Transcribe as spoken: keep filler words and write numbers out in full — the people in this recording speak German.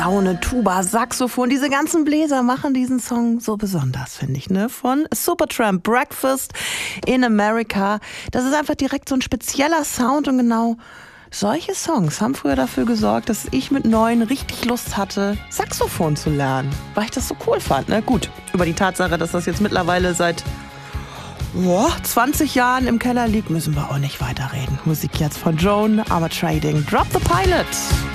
Laune, Tuba, Saxophon, diese ganzen Bläser machen diesen Song so besonders, finde ich, ne? Von Supertramp, Breakfast in America. Das ist einfach direkt so ein spezieller Sound und genau solche Songs haben früher dafür gesorgt, dass ich mit neun richtig Lust hatte, Saxophon zu lernen, weil ich das so cool fand, ne? Gut, über die Tatsache, dass das jetzt mittlerweile seit boah, zwanzig Jahren im Keller liegt, müssen wir auch nicht weiterreden. Musik jetzt von Joan Armatrading. Drop the Pilot.